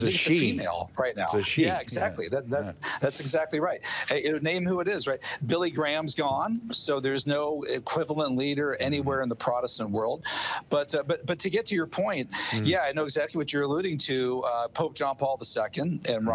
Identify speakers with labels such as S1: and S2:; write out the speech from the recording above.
S1: I think it's a
S2: she.
S1: female right
S2: It's
S1: now.
S2: a she.
S1: Yeah, exactly.
S2: Yeah.
S1: That's exactly right. Hey, name who it is, right? Billy Graham's gone, so there's no equivalent leader anywhere in the Protestant world. But to get to your point, yeah, I know exactly what you're alluding to. Pope John Paul II and